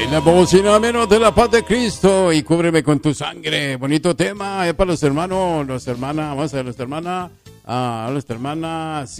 En la bocina menos de la paz de Cristo y cúbreme con tu sangre. Bonito tema, es para los hermanos, los hermanas, vamos a ver, nuestra hermana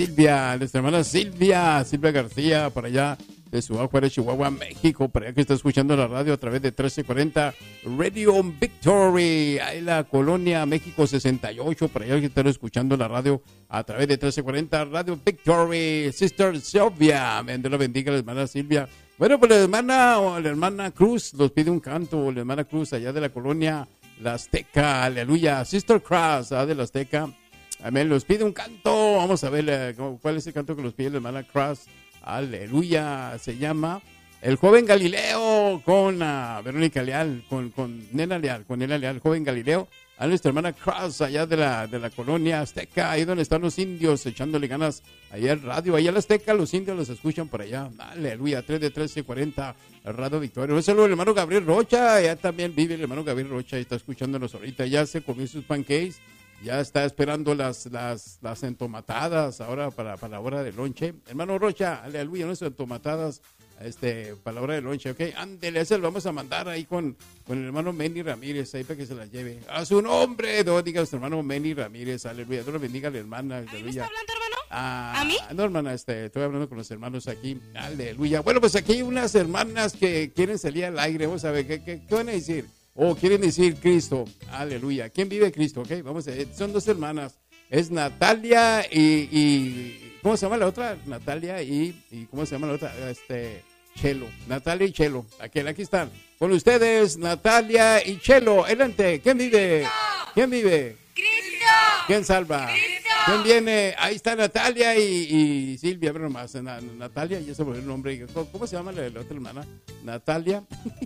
Silvia García, por allá de Suárez, Chihuahua, México, por allá que está escuchando la radio a través de 1340 Radio Victory, ahí en la colonia México 68, por allá que están escuchando la radio a través de 1340 Radio Victory, Sister Sylvia, Dios la bendiga, la hermana Silvia. Bueno, pues la hermana Cruz nos pide un canto, la hermana Cruz allá de la colonia La Azteca, aleluya, Sister Cross, de La Azteca, amén, nos pide un canto, vamos a ver cuál es el canto que nos pide la hermana Cross, aleluya, se llama El Joven Galileo con Verónica Leal, con Nena Leal, Joven Galileo, a nuestra hermana Cross allá de la colonia Azteca, ahí donde están los indios echándole ganas, allá el radio, allá en la Azteca, los indios los escuchan por allá, aleluya, 3 de 1340, Radio Victoria. Un saludo al hermano Gabriel Rocha, allá también vive el hermano Gabriel Rocha, y está escuchándonos ahorita, ya se comió sus pancakes, ya está esperando las entomatadas ahora para la hora de lonche. Hermano Rocha, aleluya, no son entomatadas para la hora de lonche, ok. Ándele, ese lo vamos a mandar ahí con el hermano Manny Ramírez, ahí para que se las lleve. A su nombre, Dios diga a su hermano Manny Ramírez, aleluya. Dios lo bendiga a la hermana, aleluya. ¿A mí me está hablando, hermano? ¿A mí? No, hermana, estoy hablando con los hermanos aquí, aleluya. Bueno, pues aquí hay unas hermanas que quieren salir al aire, vamos a ver, ¿qué van a decir? O quieren decir Cristo, aleluya. ¿Quién vive Cristo? Ok, vamos a ver, son dos hermanas, es Natalia y ¿cómo se llama la otra? Natalia y ¿cómo se llama la otra? Chelo, Natalia y Chelo, aquí están, con ustedes, Natalia y Chelo, adelante, ¿quién vive? ¡Cristo! ¿Quién vive? ¡Cristo! ¿Quién salva? ¡Cristo! ¿Quién viene? Ahí está Natalia y Silvia, pero nomás, Natalia, ya se volvió el nombre, ¿cómo se llama la otra hermana? Natalia.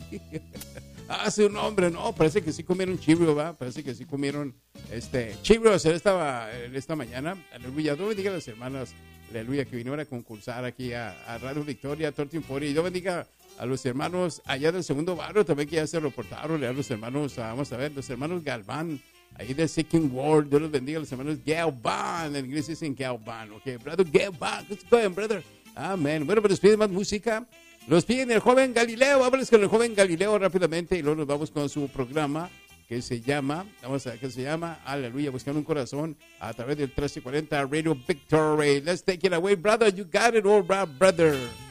Su nombre, no, parece que sí comieron chibro, ¿va? Parece que sí comieron chibro esta mañana. Aleluya, Dios bendiga a las hermanas, aleluya, que vinieron a concursar aquí a Radio Victoria, 1340. Y Dios bendiga a los hermanos allá del segundo barrio también que ya se reportaron, a los hermanos, vamos a ver, los hermanos Galván, ahí de Second World. Dios los bendiga a los hermanos Galván, en inglés dicen Galván, ok, brother Galván, what's going, brother? Amén. Bueno, pero les piden más música. Los piden el Joven Galileo. Vámonos con el Joven Galileo rápidamente y luego nos vamos con su programa que se llama, aleluya, buscando un corazón a través del 1340 Radio Victory. Let's take it away, brother. You got it all right, brother.